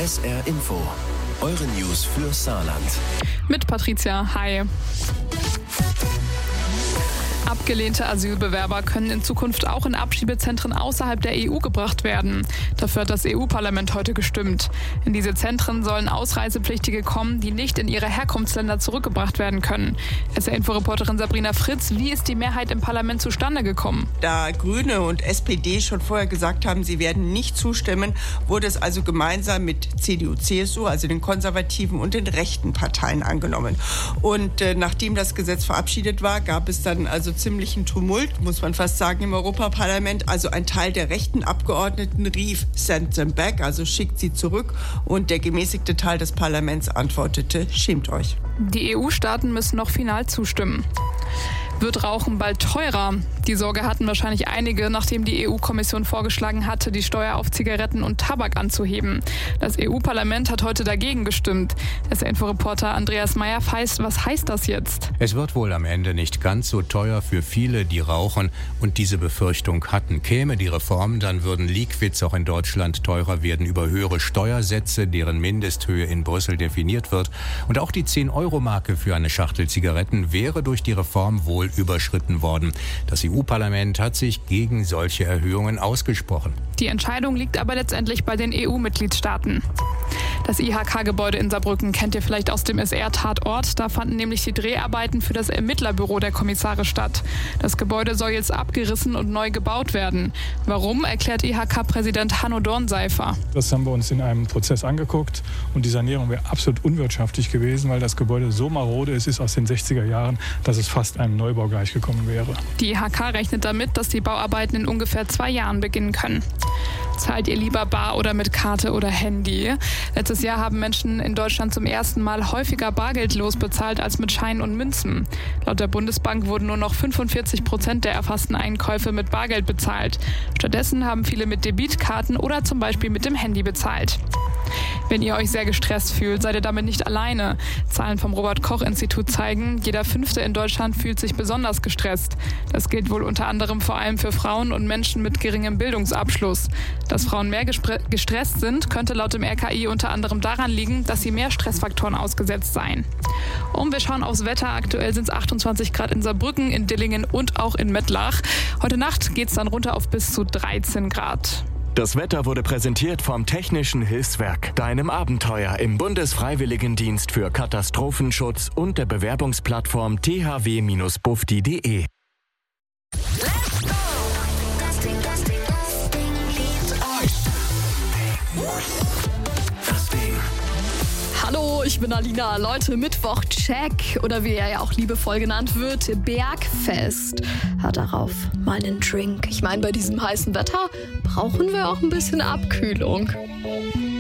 SR Info, eure News für Saarland. Mit Patricia, hi. Abgelehnte Asylbewerber können in Zukunft auch in Abschiebezentren außerhalb der EU gebracht werden. Dafür hat das EU-Parlament heute gestimmt. In diese Zentren sollen Ausreisepflichtige kommen, die nicht in ihre Herkunftsländer zurückgebracht werden können. SR-Info-Reporterin Sabrina Fritz, wie ist die Mehrheit im Parlament zustande gekommen? Da Grüne und SPD schon vorher gesagt haben, sie werden nicht zustimmen, wurde es also gemeinsam mit CDU, CSU, also den konservativen und den rechten Parteien angenommen. Und nachdem das Gesetz verabschiedet war, gab es dann also ziemlichen Tumult, muss man fast sagen, im Europaparlament. Also ein Teil der rechten Abgeordneten rief "Send them back", also schickt sie zurück. Und der gemäßigte Teil des Parlaments antwortete, schämt euch. Die EU-Staaten müssen noch final zustimmen. Wird Rauchen bald teurer? Die Sorge hatten wahrscheinlich einige, nachdem die EU-Kommission vorgeschlagen hatte, die Steuer auf Zigaretten und Tabak anzuheben. Das EU-Parlament hat heute dagegen gestimmt. SR-Info-Reporter Andreas Meyer, was heißt das jetzt? Es wird wohl am Ende nicht ganz so teuer für viele, die rauchen und diese Befürchtung hatten. Käme die Reform, dann würden Liquids auch in Deutschland teurer werden über höhere Steuersätze, deren Mindesthöhe in Brüssel definiert wird. Und auch die 10-Euro-Marke für eine Schachtel Zigaretten wäre durch die Reform wohl überschritten worden. Das EU-Parlament hat sich gegen solche Erhöhungen ausgesprochen. Die Entscheidung liegt aber letztendlich bei den EU-Mitgliedstaaten. Das IHK-Gebäude in Saarbrücken kennt ihr vielleicht aus dem SR-Tatort. Da fanden nämlich die Dreharbeiten für das Ermittlerbüro der Kommissare statt. Das Gebäude soll jetzt abgerissen und neu gebaut werden. Warum, erklärt IHK-Präsident Hanno Dornseifer. Das haben wir uns in einem Prozess angeguckt und die Sanierung wäre absolut unwirtschaftlich gewesen, weil das Gebäude so marode ist aus den 60er Jahren, dass es fast einem Neubau gleichgekommen wäre. Die IHK rechnet damit, dass die Bauarbeiten in ungefähr 2 Jahren beginnen können. Zahlt ihr lieber bar oder mit Karte oder Handy? Letztes Jahr haben Menschen in Deutschland zum ersten Mal häufiger bargeldlos bezahlt als mit Scheinen und Münzen. Laut der Bundesbank wurden nur noch 45% der erfassten Einkäufe mit Bargeld bezahlt. Stattdessen haben viele mit Debitkarten oder zum Beispiel mit dem Handy bezahlt. Wenn ihr euch sehr gestresst fühlt, seid ihr damit nicht alleine. Zahlen vom Robert-Koch-Institut zeigen, jeder 5. in Deutschland fühlt sich besonders gestresst. Das gilt wohl unter anderem vor allem für Frauen und Menschen mit geringem Bildungsabschluss. Dass Frauen mehr gestresst sind, könnte laut dem RKI unter anderem daran liegen, dass sie mehr Stressfaktoren ausgesetzt seien. Und wir schauen aufs Wetter. Aktuell sind es 28 Grad in Saarbrücken, in Dillingen und auch in Mettlach. Heute Nacht geht es dann runter auf bis zu 13 Grad. Das Wetter wurde präsentiert vom Technischen Hilfswerk, deinem Abenteuer im Bundesfreiwilligendienst für Katastrophenschutz und der Bewerbungsplattform thw-bufdi.de. Hallo, ich bin Alina. Leute, Mittwoch-Check oder wie er ja auch liebevoll genannt wird, Bergfest. Hört darauf, mal einen Drink. Ich meine, bei diesem heißen Wetter brauchen wir auch ein bisschen Abkühlung.